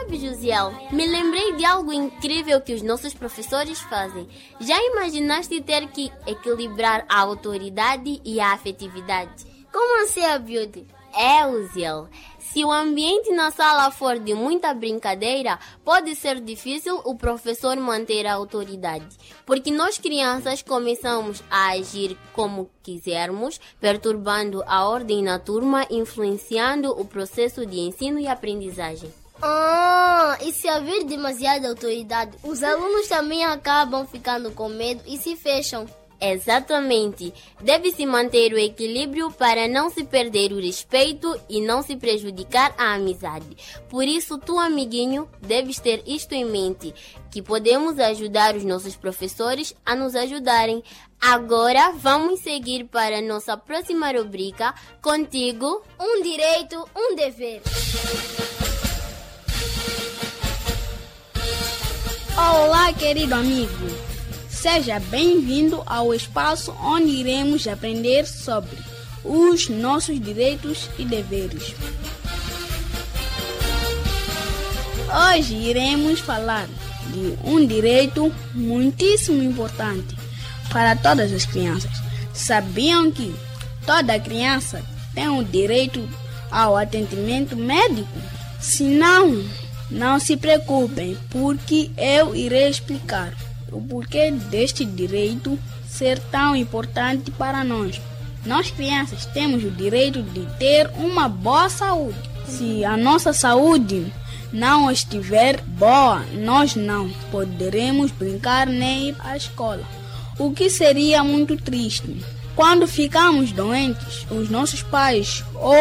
Sabe, Josiel, me lembrei de algo incrível que os nossos professores fazem. Já imaginaste ter que equilibrar a autoridade e a afetividade? Como assim, a Beauty? Uziel. Se o ambiente na sala for de muita brincadeira, pode ser difícil o professor manter a autoridade, porque nós crianças começamos a agir como quisermos, perturbando a ordem na turma, influenciando o processo de ensino e aprendizagem. E se haver demasiada autoridade, os alunos também acabam ficando com medo e se fecham. Exatamente. Deve-se manter o equilíbrio para não se perder o respeito e não se prejudicar a amizade. Por isso, tu, amiguinho, deves ter isto em mente, que podemos ajudar os nossos professores a nos ajudarem. Agora, vamos seguir para a nossa próxima rubrica, Contigo, um direito, um dever. Olá, querido amigo. Seja bem-vindo ao espaço onde iremos aprender sobre os nossos direitos e deveres. Hoje iremos falar de um direito muitíssimo importante para todas as crianças. Sabiam que toda criança tem o direito ao atendimento médico? Se não se preocupem, porque eu irei explicar o porquê deste direito ser tão importante para nós. Nós crianças temos o direito de ter uma boa saúde. Se a nossa saúde não estiver boa, nós não poderemos brincar nem ir à escola, o que seria muito triste. Quando ficamos doentes, os nossos pais ou